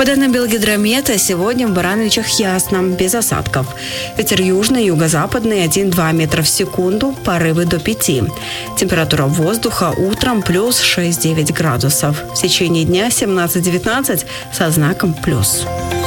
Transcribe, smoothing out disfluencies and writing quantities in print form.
По данным Белгидромета, сегодня в Барановичах ясно, без осадков. Ветер южный, юго-западный 1-2 метра в секунду, порывы до 5. Температура воздуха утром плюс 6-9 градусов. В течение дня 17-19 со знаком плюс.